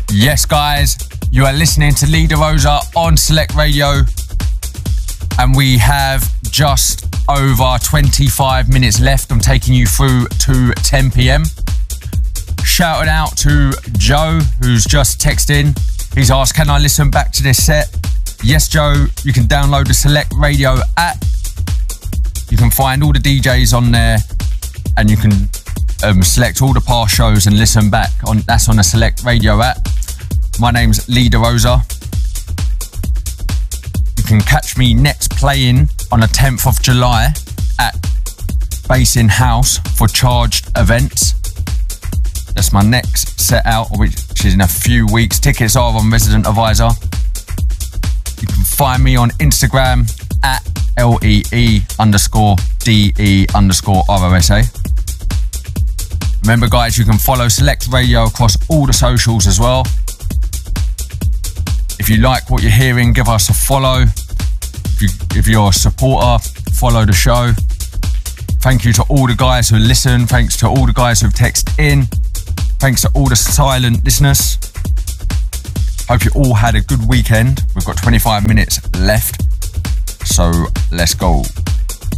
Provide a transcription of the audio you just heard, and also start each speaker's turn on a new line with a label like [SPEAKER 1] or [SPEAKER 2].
[SPEAKER 1] Yes, guys, you are listening to Lee DeRosa on Select Radio, and we have just over 25 minutes left. I'm taking you through to 10 p.m. Shout out to Joe, who's just texted in. He's asked, can I listen back to this set? Yes, Joe, you can download the Select Radio app. You can find all the DJs on there, and you can select all the past shows and listen back. That's on the Select Radio app. My name's Lee DeRosa. You can catch me next playing on the 10th of July at Basin House for Charged Events. That's my next set out, which is in a few weeks. Tickets are on Resident Advisor. You can find me on Instagram at LEE_DE_ROSA. Remember, guys, you can follow Select Radio across all the socials as well. If you like what you're hearing, give us a follow. If you're a supporter, follow the show. Thank you to all the guys who listen. Thanks to all the guys who've texted in. Thanks to all the silent listeners. Hope you all had a good weekend. We've got 25 minutes left, so let's go.